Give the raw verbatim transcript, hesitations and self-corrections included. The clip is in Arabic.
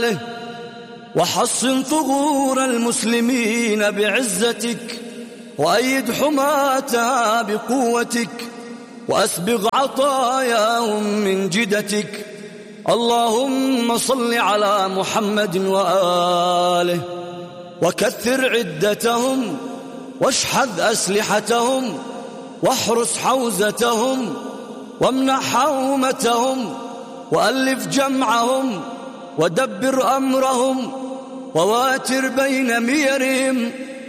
وحصن ثغور المسلمين بعزتك، وأيد حماتها بقوتك، وأسبغ عطاياهم من جدتك. اللهم صل على محمد وآله، وكثر عدتهم، واشحذ أسلحتهم، واحرس حوزتهم، وامنح حومتهم، وألف جمعهم، ودبر أمرهم، وواتر بين ميرهم،